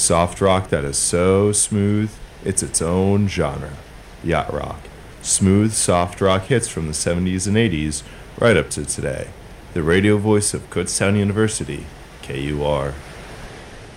Soft rock that is so smooth, it's its own genre. Yacht rock. Smooth, soft rock hits from the 70s and 80s right up to today. The radio voice of Kutztown University, KUR.